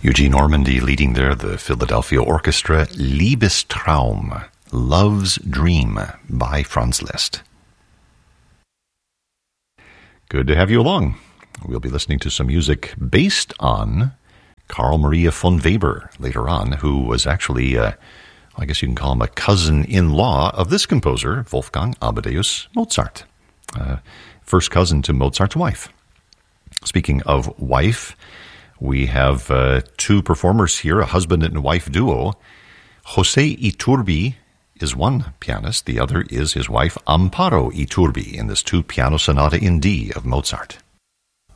Eugene Ormandy leading there, the Philadelphia Orchestra, Liebestraum, Love's Dream by Franz Liszt. Good to have you along. We'll be listening to some music based on Carl Maria von Weber later on, who was actually, I guess you can call him a cousin-in-law of this composer, Wolfgang Amadeus Mozart. First cousin to Mozart's wife. Speaking of wife, we have two performers here, a husband and wife duo. Jose Iturbi is one pianist. The other is his wife, Amparo Iturbi, in this two-piano sonata in D of Mozart.